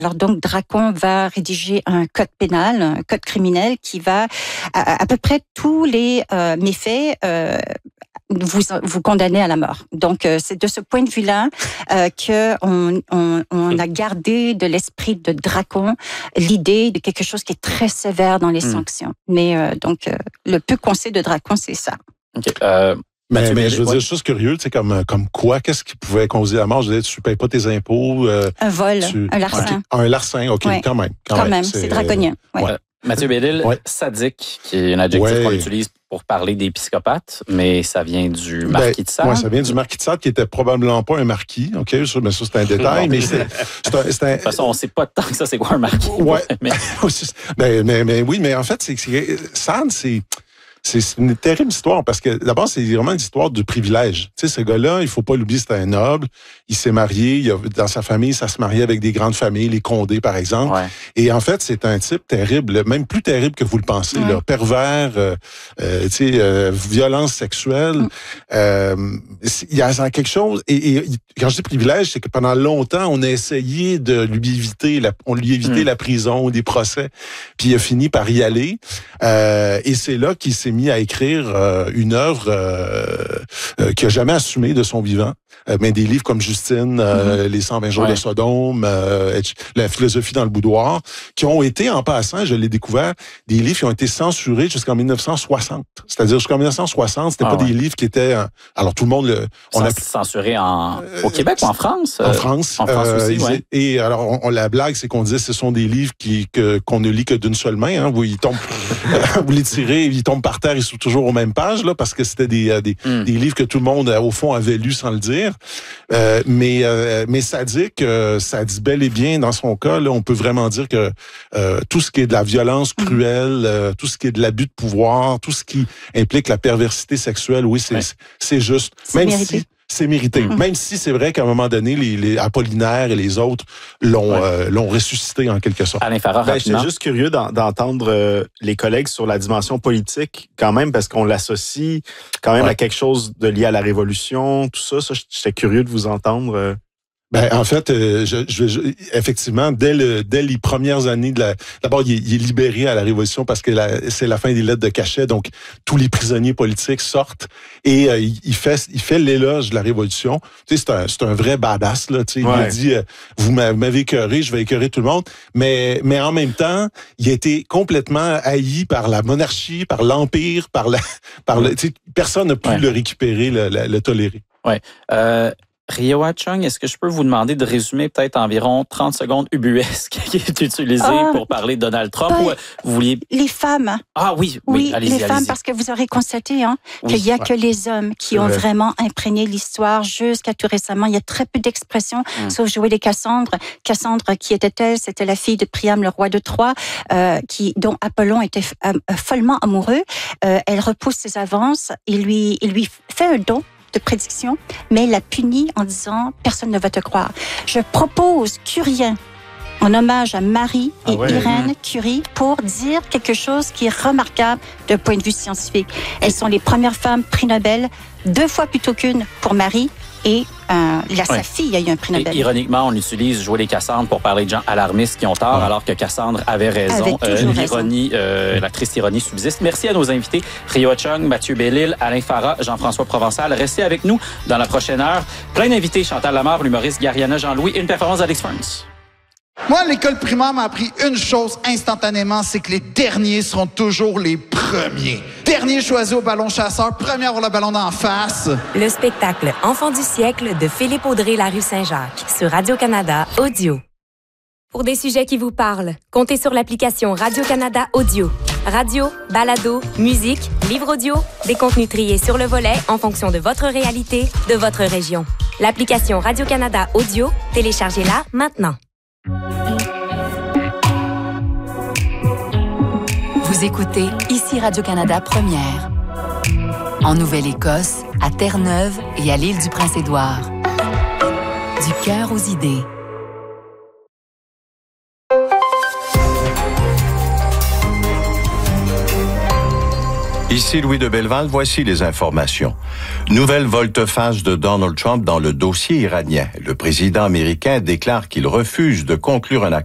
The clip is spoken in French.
Alors donc, Dracon va rédiger un code pénal, un code criminel qui va, à peu près tous les méfaits, vous condamner à la mort. Donc, c'est de ce point de vue-là qu'on a gardé de l'esprit de Dracon l'idée de quelque chose qui est très sévère dans les sanctions. Mais donc, le peu qu'on sait de Dracon, c'est ça. OK. Mais je veux dire, juste curieux, tu sais, comme quoi, qu'est-ce qui pouvait causer la mort? Je veux dire, tu payes pas tes impôts. Un vol, un larcin. Okay. Un larcin, OK, ouais. Quand même. C'est draconien. Ouais. Mathieu Bellil, sadique, qui est un adjectif qu'on utilise pour parler des psychopathes, mais ça vient du marquis de Sade. Oui, ça vient du marquis de Sade, qui était probablement pas un marquis, OK? Mais ça, c'est un détail, mais c'est un... De toute façon, on sait pas tant que ça, c'est quoi un marquis. Ouais. mais oui, mais en fait, Sade, c'est une terrible histoire parce que d'abord, c'est vraiment une histoire de privilège. Tu sais, ce gars-là, il faut pas l'oublier, c'était un noble. Il s'est marié, dans sa famille, ça se mariait avec des grandes familles, les Condé, par exemple. Ouais. Et en fait, c'est un type terrible, même plus terrible que vous le pensez, là. Pervers, violence sexuelle. Il y a quelque chose. Et quand je dis privilège, c'est que pendant longtemps, on a essayé de lui éviter la prison, des procès. Puis il a fini par y aller. Et c'est là qu'il s'est mis à écrire une œuvre qu'il n'a jamais assumée de son vivant. Mais des livres comme Justine, Les 120 jours de Sodome, La philosophie dans le boudoir, qui ont été, en passant, je l'ai découvert, des livres qui ont été censurés jusqu'en 1960. C'est-à-dire jusqu'en 1960, c'était pas des livres qui étaient... alors tout le monde... on a censuré au Québec ou en France? En France. En France aussi, oui. Et alors, la blague, c'est qu'on disait ce sont des livres qu'on ne lit que d'une seule main. Hein, où ils tombent, vous les tirez, ils tombent par terre, ils sont toujours aux mêmes pages, là, parce que c'était des livres que tout le monde, au fond, avait lus sans le dire. Mais ça dit bel et bien, dans son cas, là, on peut vraiment dire que tout ce qui est de la violence cruelle, tout ce qui est de l'abus de pouvoir, tout ce qui implique la perversité sexuelle, oui, c'est juste. C'est mérité. C'est mérité. Même si c'est vrai qu'à un moment donné, les Apollinaire et les autres l'ont ressuscité en quelque sorte. Alain Farah, j'étais juste curieux d'entendre les collègues sur la dimension politique quand même, parce qu'on l'associe quand même à quelque chose de lié à la Révolution, tout ça. J'étais curieux de vous entendre. En fait, effectivement, dès les premières années d'abord, il est libéré à la Révolution parce que c'est la fin des lettres de cachet, donc tous les prisonniers politiques sortent et il fait l'éloge de la Révolution. Tu sais, c'est un vrai badass, là. Tu sais, il dit vous m'avez écœuré, je vais écœurer tout le monde, mais en même temps, il a été complètement haï par la monarchie, par l'empire, tu sais, personne n'a pu le récupérer, le tolérer. Ouais. Rioa Chung, est-ce que je peux vous demander de résumer peut-être environ 30 secondes ubuesques qui est utilisé pour parler de Donald Trump? Ou vous vouliez... Les femmes. Ah oui, allez-y. Les femmes, parce que vous aurez constaté qu'il n'y a que les hommes qui ont vraiment imprégné l'histoire jusqu'à tout récemment. Il y a très peu d'expressions, sauf jouer les Cassandres. Cassandre, qui était-elle? C'était la fille de Priam, le roi de Troie, dont Apollon était follement amoureux. Elle repousse ses avances, il lui fait un don de prédiction, mais la punit en disant « personne ne va te croire ». Je propose Curien en hommage à Marie et Irène Curie pour dire quelque chose qui est remarquable d'un point de vue scientifique. Elles sont les premières femmes prix Nobel, 2 fois plutôt qu'une pour Marie, et sa fille a eu un prix Nobel. Et, ironiquement, on utilise jouer les Cassandres pour parler de gens alarmistes qui ont tort, alors que Cassandre avait raison. L'ironie, la triste ironie subsiste. Merci à nos invités, Rioa Chung, Mathieu Bellil, Alain Farah, Jean-François Provençal. Restez avec nous dans la prochaine heure. Plein d'invités, Chantal Lamarre, l'humoriste Gariana Jean-Louis et une performance d'Alex Burns. Moi, l'école primaire m'a appris une chose instantanément, c'est que les derniers seront toujours les premiers. Dernier choisi au ballon chasseur, premier à avoir le ballon d'en face. Le spectacle Enfant du siècle de Philippe Audrey La Rue Saint-Jacques sur Radio-Canada Audio. Pour des sujets qui vous parlent, comptez sur l'application Radio-Canada Audio. Radio, balado, musique, livre audio, des contenus triés sur le volet en fonction de votre réalité, de votre région. L'application Radio-Canada Audio, téléchargez-la maintenant. Vous écoutez ici Radio-Canada Première. En Nouvelle-Écosse, à Terre-Neuve et à l'île du Prince-Édouard. Du cœur aux idées. Ici Louis de Belleval, voici les informations. Nouvelle volte-face de Donald Trump dans le dossier iranien. Le président américain déclare qu'il refuse de conclure un accord